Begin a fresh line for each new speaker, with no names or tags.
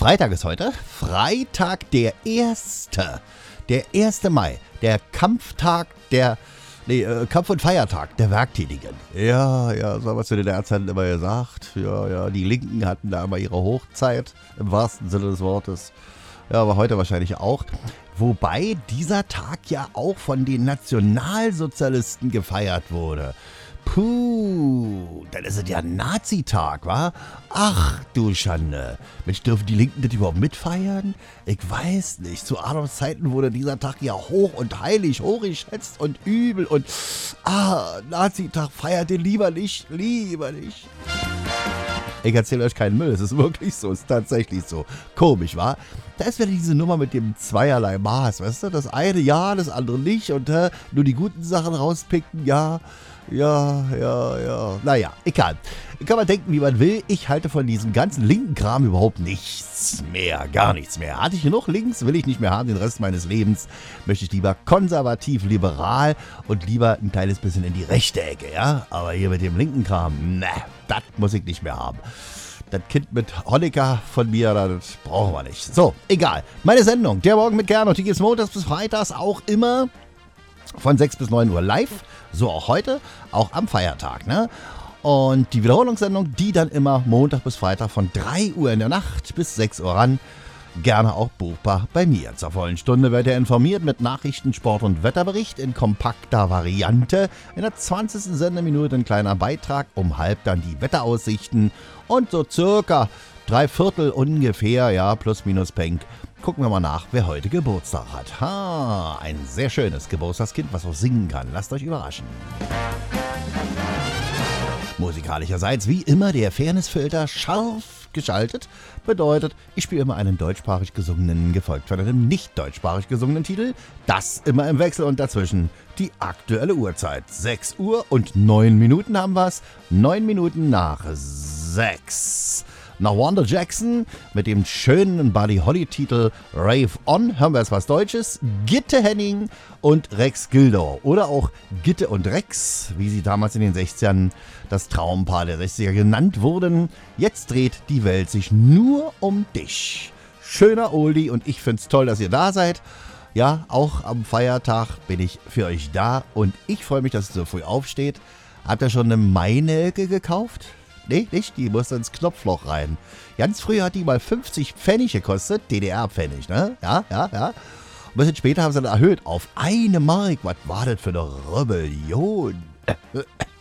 Freitag ist heute. Freitag der 1. Der 1. Mai. Der Kampftag der... Kampf- und Feiertag der Werktätigen. Ja, so was zu den Ärzten immer gesagt. Ja, die Linken hatten da immer ihre Hochzeit, im wahrsten Sinne des Wortes. Ja, aber heute wahrscheinlich auch. Wobei dieser Tag ja auch von den Nationalsozialisten gefeiert wurde. Puh, dann ist es ja Nazi-Tag, wa? Ach du Schande. Mensch, dürfen die Linken das überhaupt mitfeiern? Ich weiß nicht. Zu Adolfs Zeiten wurde dieser Tag ja hoch und heilig, hochgeschätzt und übel und... Nazi-Tag, feiert den lieber nicht. Ich erzähle euch keinen Müll, es ist wirklich so, es ist tatsächlich so. Komisch, wa? Da ist wieder diese Nummer mit dem zweierlei Maß, weißt du? Das eine ja, das andere nicht und nur die guten Sachen rauspicken, ja. Naja, egal. Kann man denken, wie man will. Ich halte von diesem ganzen linken Kram überhaupt nichts mehr. Gar nichts mehr. Hatte ich genug links, will ich nicht mehr haben. Den Rest meines Lebens möchte ich lieber konservativ, liberal und lieber ein kleines bisschen in die rechte Ecke, ja? Aber hier mit dem linken Kram, ne, das muss ich nicht mehr haben. Das Kind mit Honecker von mir, das brauchen wir nicht. So, egal. Meine Sendung, der Morgen mit Gernot, die geht's montags bis freitags auch immer von 6 bis 9 Uhr live, so auch heute, auch am Feiertag, ne? Und die Wiederholungssendung, die dann immer Montag bis Freitag von 3 Uhr in der Nacht bis 6 Uhr ran, gerne auch buchbar bei mir. Zur vollen Stunde wird ihr informiert mit Nachrichten, Sport und Wetterbericht in kompakter Variante. In der 20. Sendeminute ein kleiner Beitrag, um halb dann die Wetteraussichten und so circa 3/4 ungefähr, ja, plus minus Penk. Gucken wir mal nach, wer heute Geburtstag hat. Ein sehr schönes Geburtstagskind, was auch singen kann. Lasst euch überraschen. Musikalischerseits wie immer der Fairnessfilter scharf geschaltet. Bedeutet, ich spiele immer einen deutschsprachig gesungenen, gefolgt von einem nicht deutschsprachig gesungenen Titel. Das immer im Wechsel und dazwischen die aktuelle Uhrzeit. 6 Uhr und 9 Minuten haben wir es. 9 Minuten nach 6. Nach Wanda Jackson mit dem schönen Buddy Holly-Titel Rave On hören wir jetzt was Deutsches. Gitte Henning und Rex Gildo. Oder auch Gitte und Rex, wie sie damals in den 60ern das Traumpaar der 60er genannt wurden. Jetzt dreht die Welt sich nur um dich. Schöner Oldie und ich find's toll, dass ihr da seid. Ja, auch am Feiertag bin ich für euch da und ich freue mich, dass ihr so früh aufsteht. Habt ihr schon eine Mainelke gekauft? Nee, nicht, die muss ins Knopfloch rein. Ganz früher hat die mal 50 Pfennig gekostet, DDR-Pfennig, ne? Ja. Ein bisschen später haben sie dann erhöht auf 1 Mark. Was war das für eine Rebellion?